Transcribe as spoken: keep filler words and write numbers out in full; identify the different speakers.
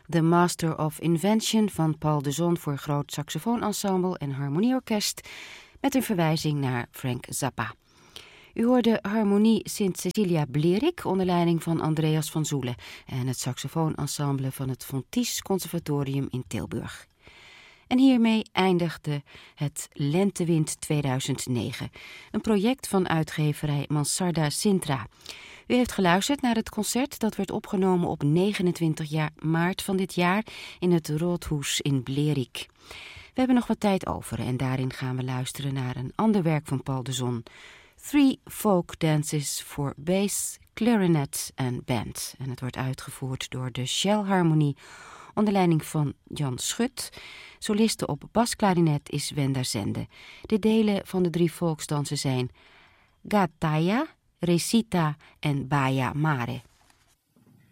Speaker 1: The Master of Invention van Paul de Zon voor groot saxofoonensemble en harmonieorkest met een verwijzing naar Frank Zappa. U hoorde Harmonie Sint Cecilia Blerik onder leiding van Andreas van Zoelen en het saxofoonensemble van het Fontys Conservatorium in Tilburg. En hiermee eindigde het Lentewind tweeduizend negen, een project van uitgeverij Mansarda Sintra. U heeft geluisterd naar het concert dat werd opgenomen op negenentwintig maart van dit jaar in het Roodhoes in Blerik. We hebben nog wat tijd over en daarin gaan we luisteren naar een ander werk van Paul de Zon. Three Folk Dances for Bass, Clarinet en Band. En het wordt uitgevoerd door de Shell Harmonie onder leiding van Jan Schut. Soliste op basklarinet is Wenda Zende. De delen van de drie volksdansen zijn Gataya, Recita en Baia Mare.